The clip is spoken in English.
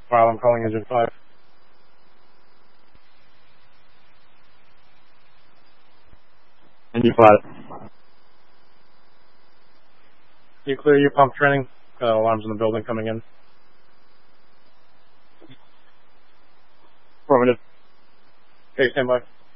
File, I'm calling engine 5. Engine 5. You clear your pump training? Alarms in the building coming in. Affirmative. Okay, stand by.